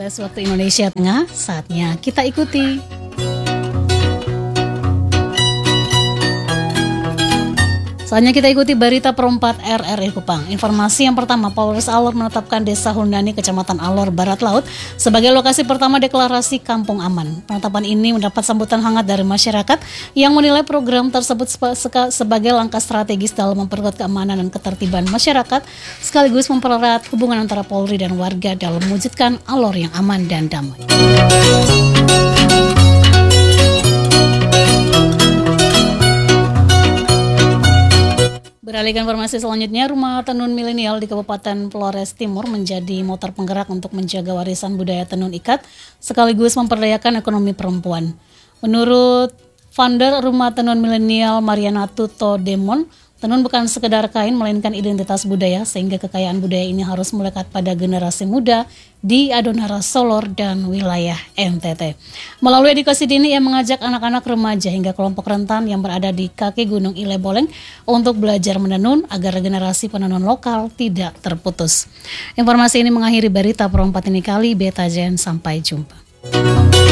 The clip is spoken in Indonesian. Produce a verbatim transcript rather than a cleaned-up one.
Flores waktu Indonesia Tengah, saatnya kita ikuti. Saatnya kita ikuti berita perempat R R I Kupang. Informasi yang pertama, Polres Alor menetapkan Desa Hundani, Kecamatan Alor, Barat Laut sebagai lokasi pertama deklarasi Kampung Aman. Penetapan ini mendapat sambutan hangat dari masyarakat yang menilai program tersebut sebagai langkah strategis dalam memperkuat keamanan dan ketertiban masyarakat, sekaligus mempererat hubungan antara Polri dan warga dalam mewujudkan Alor yang aman dan damai. Beralih ke informasi selanjutnya, Rumah Tenun Milenial di Kabupaten Flores Timur menjadi motor penggerak untuk menjaga warisan budaya tenun ikat sekaligus memperdayakan ekonomi perempuan. Menurut founder Rumah Tenun Milenial Mariana Tuto Demon, tenun bukan sekedar kain melainkan identitas budaya, sehingga kekayaan budaya ini harus melekat pada generasi muda di Adonara, Solor, dan wilayah N T T. Melalui edukasi dini, ia mengajak anak-anak remaja hingga kelompok rentan yang berada di kaki Gunung Ile Boleng untuk belajar menenun agar generasi penenun lokal tidak terputus. Informasi ini mengakhiri berita perempat ini kali. Beta Jen, sampai jumpa.